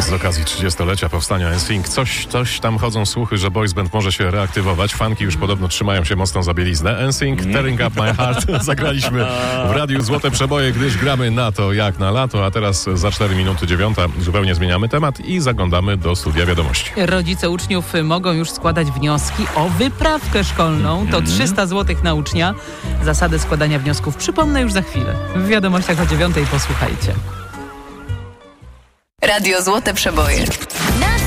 z okazji 30-lecia powstania NSYNC. Coś tam chodzą słuchy, że boys band może się reaktywować. Fanki już podobno trzymają się mocno za bieliznę. NSYNC, Tearing Up My Heart zagraliśmy w radiu Złote Przeboje, gdyż gramy na to jak na lato, a teraz za 4 minuty 9 zupełnie zmieniamy temat i zaglądamy do studia wiadomości. Rodzice uczniów mogą już składać wnioski o wyprawkę szkolną. To 300 zł na ucznia. Zasady składania wniosków przypomnę już za chwilę. W wiadomościach o 9 posłuchajcie. Radio Złote Przeboje.